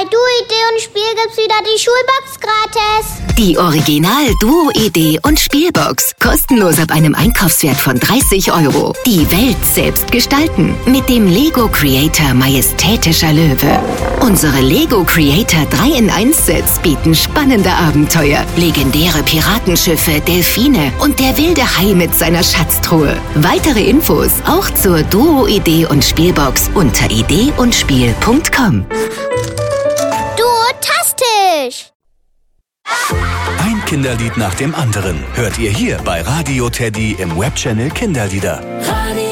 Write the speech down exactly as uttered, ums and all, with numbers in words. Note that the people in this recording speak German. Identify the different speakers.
Speaker 1: Bei Duo Idee und Spiel gibt's wieder die Schulbox gratis.
Speaker 2: Die Original Duo Idee und Spielbox. Kostenlos ab einem Einkaufswert von dreißig Euro. Die Welt selbst gestalten. Mit dem Lego Creator Majestätischer Löwe. Unsere Lego Creator drei in eins Sets bieten spannende Abenteuer. Legendäre Piratenschiffe, Delfine und der wilde Hai mit seiner Schatztruhe. Weitere Infos auch zur Duo Idee und Spielbox unter idee und spiel punkt com.
Speaker 1: Duotastisch!
Speaker 3: Ein Kinderlied nach dem anderen hört ihr hier bei Radio Teddy im Webchannel Kinderlieder.